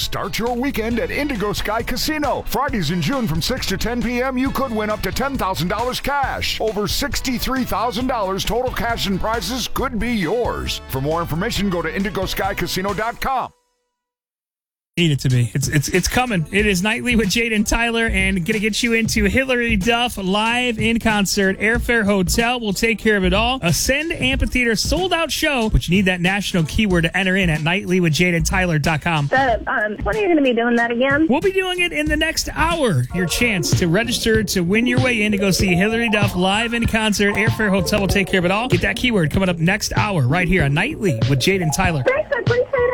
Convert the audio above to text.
Start your weekend at Indigo Sky Casino. Fridays in June from 6 to 10 p.m., you could win up to $10,000 cash. Over $63,000 total cash and prizes could be yours. For more information, go to indigoskycasino.com. Need it to be. It's coming. It is Nightly with Jade and Tyler, and going to get you into Hilary Duff live in concert. Airfare Hotel will take care of it all. Ascend Amphitheater sold-out show, but you need that national keyword to enter in at nightlywithjadeandtyler.com. When are you going to be doing that again? We'll be doing it in the next hour. Your chance to register to win your way in to go see Hilary Duff live in concert. Airfare Hotel will take care of it all. Get that keyword coming up next hour right here on Nightly with Jade and Tyler. Thanks so